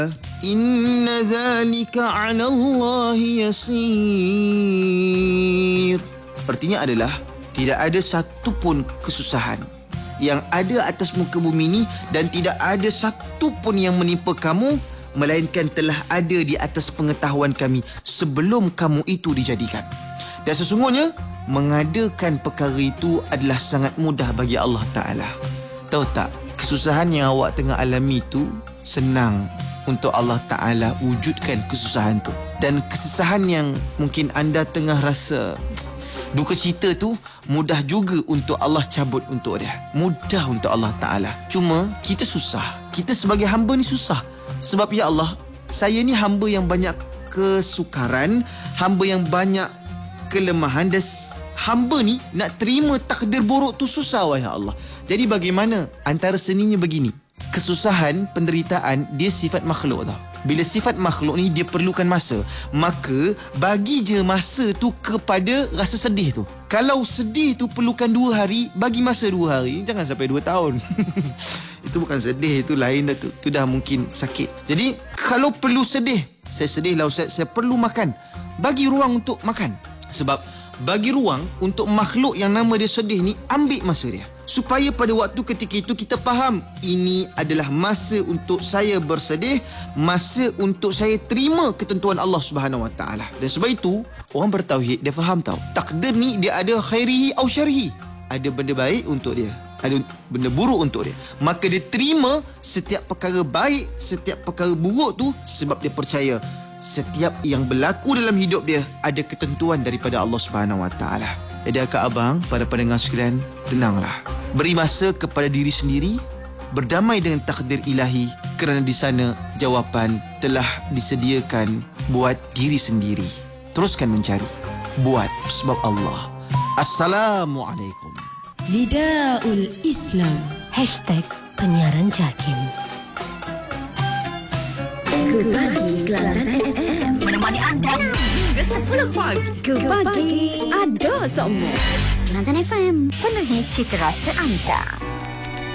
Inna dhalika 'ala Allah yasir. Artinya adalah tidak ada satu pun kesusahan yang ada atas muka bumi ini dan tidak ada satu pun yang menimpa kamu melainkan telah ada di atas pengetahuan kami sebelum kamu itu dijadikan. Dan sesungguhnya mengadakan perkara itu adalah sangat mudah bagi Allah Ta'ala. Tahu tak, kesusahan yang awak tengah alami itu senang untuk Allah Ta'ala wujudkan kesusahan tu. Dan kesusahan yang mungkin anda tengah rasa duka cita tu mudah juga untuk Allah cabut untuk dia. Mudah untuk Allah Ta'ala. Cuma kita susah. Kita sebagai hamba ni susah. Sebab ya Allah, saya ni hamba yang banyak kesukaran, hamba yang banyak kelemahan dan hamba ni nak terima takdir buruk tu susah, wahai Allah. Jadi bagaimana? Antara seninya begini. Kesusahan, penderitaan, dia sifat makhluk tau. Bila sifat makhluk ni dia perlukan masa, maka bagi je masa tu kepada rasa sedih tu. Kalau sedih tu perlukan 2 hari, bagi masa 2 hari. Jangan sampai 2 tahun. Itu bukan sedih, itu lain dah tu. Itu dah mungkin sakit. Jadi kalau perlu sedih, saya sedih lah Ustaz, saya perlu makan. Bagi ruang untuk makan. Sebab bagi ruang untuk makhluk yang nama dia sedih ni, ambil masa dia. Supaya pada waktu ketika itu kita faham, ini adalah masa untuk saya bersedih, masa untuk saya terima ketentuan Allah Subhanahu Wa Taala. Dan sebab itu, orang bertauhid dia faham tau. Takdir ni dia ada khairihi au syarhi. Ada benda baik untuk dia, ada benda buruk untuk dia. Maka dia terima setiap perkara baik, setiap perkara buruk tu sebab dia percaya setiap yang berlaku dalam hidup dia ada ketentuan daripada Allah Subhanahu Wa Taala. Jadi akak abang, para pendengar sekalian, tenanglah. Beri masa kepada diri sendiri, berdamai dengan takdir ilahi, kerana di sana jawapan telah disediakan buat diri sendiri. Teruskan mencari, buat sebab Allah. Assalamualaikum. Nidaul Islam #penyiaran JAKIM. Ke Pagi Kelantan FM, Menemani anda hingga 10 pagi. Ke Pagi ada semua. Kelantan FM, penuhi cita rasa anda.